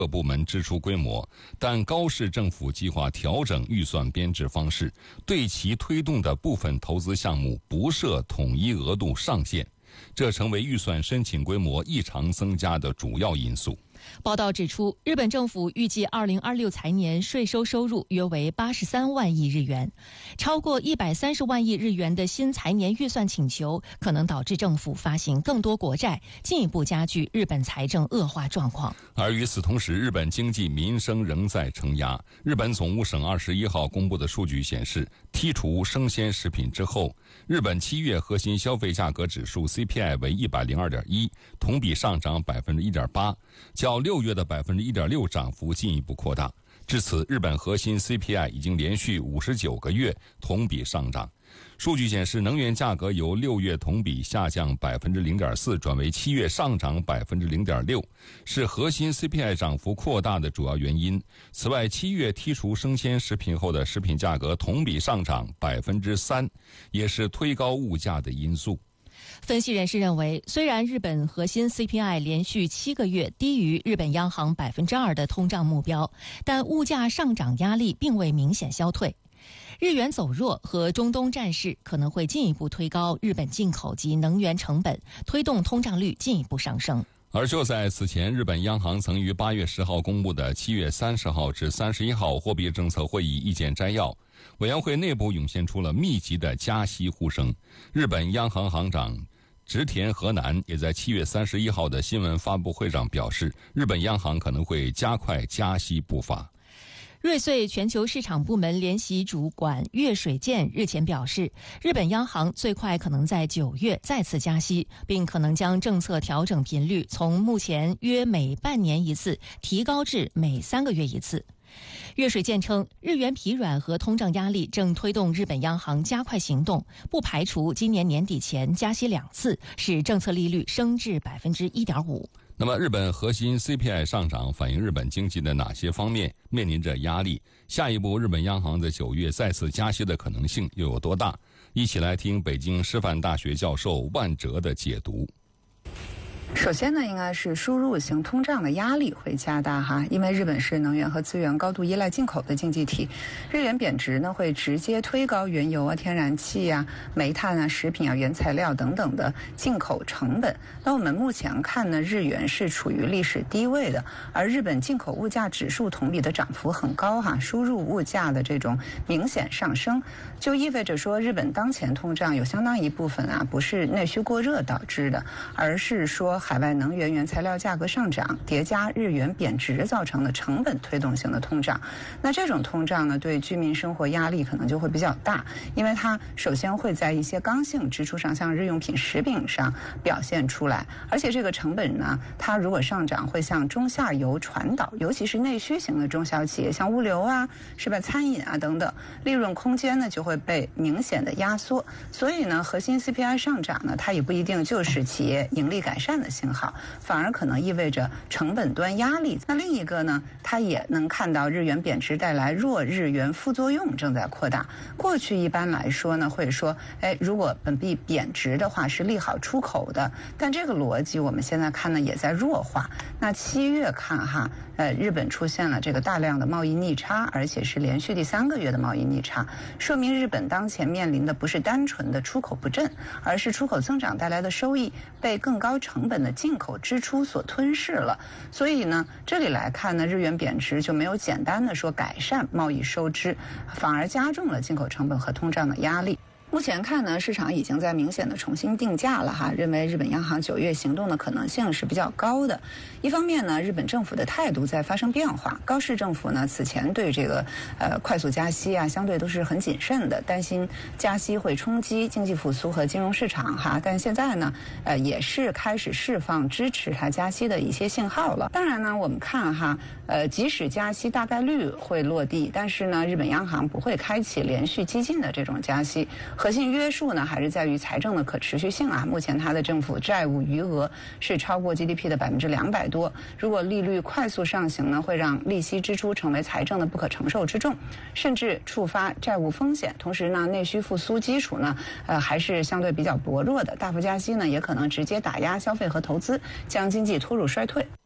各部门支出规模，但高市政府计划调整预算编制方式，对其推动的部分投资项目不设统一额度上限，这成为预算申请规模异常增加的主要因素。 报道指出，日本政府预计2026财年税收收入约为83万亿日元，超过130万亿日元的新财年预算请求，可能导致政府发行更多国债，进一步加剧日本财政恶化状况。 而与此同时，日本经济民生仍在承压。日本总务省21号公布的数据显示，剔除生鲜食品之后，日本7月核心消费价格指数 CPI 为 102.1， 同比上涨 1.8%， 较6月的 1.6% 涨幅进一步扩大。至此，日本核心 CPI 已经连续59个月同比上涨。数据显示，能源价格由6月同比下降 0.4% 转为7月上涨 0.6%， 是核心 CPI 涨幅扩大的主要原因。此外，7月剔除生鲜食品后的食品价格同比上涨 3%， 也是推高物价的因素。 分析人士认为，虽然日本核心 CPI 连续7个月低于日本央行 2% 的通胀目标，但物价上涨压力并未明显消退。日元走弱和中东战事可能会进一步推高日本进口及能源成本，推动通胀率进一步上升。 而就在此前，日本央行曾于8月10号公布的7月30号至31号货币政策会议意见摘要，委员会内部涌现出了密集的加息呼声。日本央行行长植田和男也在7月31号的新闻发布会上表示，日本央行可能会加快加息步伐。 瑞穗全球市场部门联席主管月水健日前表示，日本央行最快可能在9月再次加息，并可能将政策调整频率从目前约每半年一次提高至每3个月一次。月水健称，日元疲软和通胀压力正推动日本央行加快行动，不排除今年年底前加息2次，使政策利率升至 1.5%。 那么，日本核心 CPI 上涨反映日本经济的哪些方面面临着压力？下一步，日本央行在9月再次加息的可能性又有多大？一起来听北京师范大学教授万哲的解读。 首先呢，应该是输入型通胀的压力会加大哈，因为日本是能源和资源高度依赖进口的经济体，日元贬值呢会直接推高原油啊、天然气啊、煤炭啊、食品啊、原材料等等的进口成本。那我们目前看呢，日元是处于历史低位的，而日本进口物价指数同比的涨幅很高哈，输入物价的这种明显上升，就意味着说日本当前通胀有相当一部分啊不是内需过热导致的，而是说海外能源原材料价格上涨叠加日元贬值造成的成本推动性的通胀。那这种通胀呢，对居民生活压力可能就会比较大，因为它首先会在一些刚性支出上，像日用品、食品上表现出来，而且这个成本呢，它如果上涨会向中下游传导，尤其是内需型的中小企业，像物流啊，是吧，餐饮啊等等，利润空间呢就会被明显的压缩。所以呢，核心 CPI 上涨呢，它也不一定就是企业盈利改善的信号，反而可能意味着成本端压力。那另一个呢，它也能看到日元贬值带来弱日元副作用正在扩大。过去一般来说呢，会说，如果本币贬值的话是利好出口的，但这个逻辑我们现在看呢也在弱化。那7月看哈，日本出现了这个大量的贸易逆差，而且是连续第3个月的贸易逆差，说明日本当前面临的不是单纯的出口不振，而是出口增长带来的收益被更高成本的进口支出所吞噬了。所以呢，这里来看呢，日元贬值就没有简单的说改善贸易收支，反而加重了进口成本和通胀的压力。目前看呢，市场已经在明显的重新定价了哈，认为日本央行9月行动的可能性是比较高的。一方面呢，日本政府的态度在发生变化，高市政府呢此前对这个快速加息啊，相对都是很谨慎的，担心加息会冲击经济复苏和金融市场哈。但现在呢，也是开始释放支持它加息的一些信号了。当然呢，我们看哈，即使加息大概率会落地，但是呢，日本央行不会开启连续激进的这种加息。核心约束呢，还是在于财政的可持续性啊。目前它的政府债务余额是超过 GDP 的200%多。如果利率快速上行呢，会让利息支出成为财政的不可承受之重，甚至触发债务风险。同时呢，内需复苏基础呢，还是相对比较薄弱的。大幅加息呢，也可能直接打压消费和投资，将经济拖入衰退。